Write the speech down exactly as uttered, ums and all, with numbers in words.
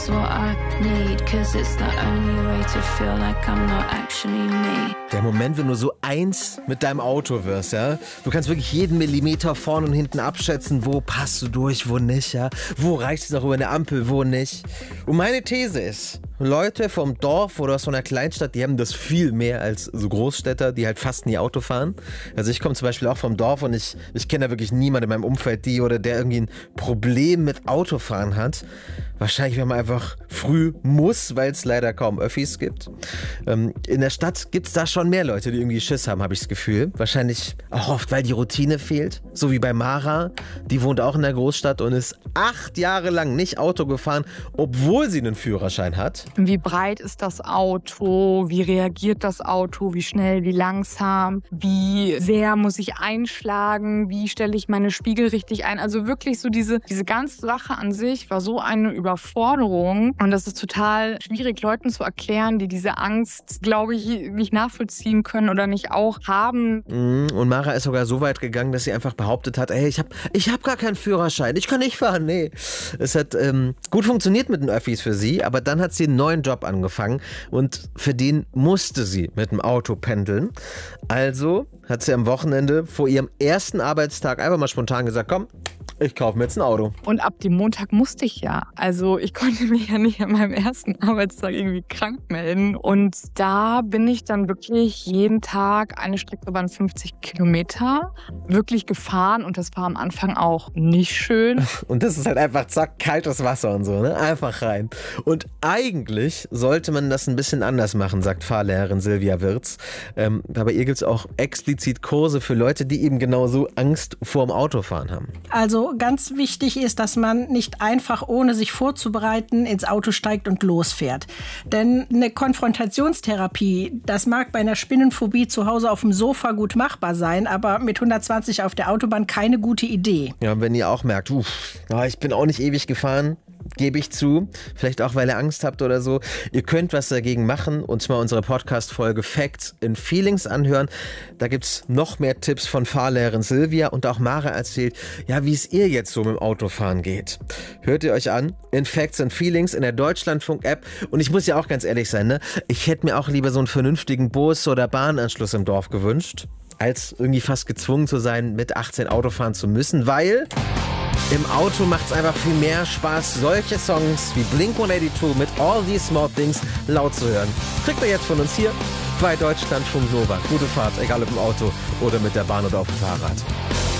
Der Moment, wenn du so eins mit deinem Auto wirst, ja. Du kannst wirklich jeden Millimeter vorne und hinten abschätzen, wo passt du durch, wo nicht, ja. Wo reicht es noch über eine Ampel, wo nicht. Und meine These ist, Leute vom Dorf oder aus so einer Kleinstadt, die haben das viel mehr als so Großstädter, die halt fast nie Auto fahren. Also ich komme zum Beispiel auch vom Dorf und ich, ich kenne da wirklich niemanden in meinem Umfeld, die oder der irgendwie ein Problem mit Autofahren hat. Wahrscheinlich, wenn man einfach früh muss, weil es leider kaum Öffis gibt. Ähm, in der Stadt gibt es da schon mehr Leute, die irgendwie Schiss haben, habe ich das Gefühl. Wahrscheinlich auch oft, weil die Routine fehlt. So wie bei Mara. Die wohnt auch in der Großstadt und ist acht Jahre lang nicht Auto gefahren, obwohl sie einen Führerschein hat. Wie breit ist das Auto? Wie reagiert das Auto? Wie schnell, wie langsam? Wie sehr muss ich einschlagen? Wie stelle ich meine Spiegel richtig ein? Also wirklich so diese, diese ganze Sache an sich war so eine Überforderung. Und das ist total schwierig, Leuten zu erklären, die diese Angst, glaube ich, nicht nachvollziehen können oder nicht auch haben. Und Mara ist sogar so weit gegangen, dass sie einfach behauptet hat, ey, ich habe ich hab gar keinen Führerschein, ich kann nicht fahren, nee. Es hat ähm, gut funktioniert mit den Öffis für sie, aber dann hat sie einen neuen Job angefangen und für den musste sie mit dem Auto pendeln. Also hat sie am Wochenende vor ihrem ersten Arbeitstag einfach mal spontan gesagt, komm, ich kaufe mir jetzt ein Auto. Und ab dem Montag musste ich ja. Also ich konnte mich ja nicht an meinem ersten Arbeitstag irgendwie krank melden. Und da bin ich dann wirklich jeden Tag eine Strecke waren fünfzig Kilometer wirklich gefahren. Und das war am Anfang auch nicht schön. Und das ist halt einfach zack, kaltes Wasser und so, ne? Einfach rein. Und eigentlich sollte man das ein bisschen anders machen, sagt Fahrlehrerin Silvia Wirz. Ähm, bei ihr gibt es auch explizit Kurse für Leute, die eben genauso Angst vorm Autofahren haben. Also ganz wichtig ist, dass man nicht einfach, ohne sich vorzubereiten, ins Auto steigt und losfährt. Denn eine Konfrontationstherapie, das mag bei einer Spinnenphobie zu Hause auf dem Sofa gut machbar sein, aber mit hundertzwanzig auf der Autobahn keine gute Idee. Ja, und wenn ihr auch merkt, uff, ich bin auch nicht ewig gefahren, gebe ich zu. Vielleicht auch, weil ihr Angst habt oder so. Ihr könnt was dagegen machen und zwar unsere Podcast-Folge Facts and Feelings anhören. Da gibt es noch mehr Tipps von Fahrlehrerin Silvia und auch Mara erzählt, ja, wie es ihr jetzt so mit dem Autofahren geht. Hört ihr euch an in Facts and Feelings in der Deutschlandfunk-App. Und ich muss ja auch ganz ehrlich sein, ne? Ich hätte mir auch lieber so einen vernünftigen Bus- oder Bahnanschluss im Dorf gewünscht, als irgendwie fast gezwungen zu sein, mit achtzehn Auto fahren zu müssen, weil im Auto macht es einfach viel mehr Spaß, solche Songs wie Blink one eighty-two mit All These Small Things laut zu hören. Kriegt ihr jetzt von uns hier bei Deutschlandfunk Nova. Gute Fahrt, egal ob im Auto oder mit der Bahn oder auf dem Fahrrad.